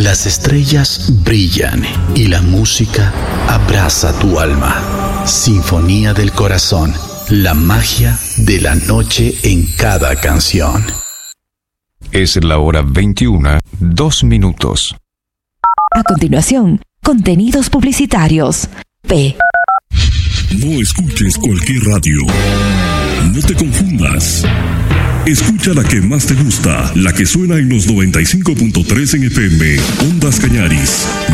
Las estrellas brillan y la música abraza tu alma. Sinfonía del corazón, la magia de la noche en cada canción. Es la hora 21:02. A continuación, contenidos publicitarios. P. No escuches cualquier radio. No te confundas. Escucha la que más te gusta, la que suena en los 95.3 en FM, Ondas Cañaris.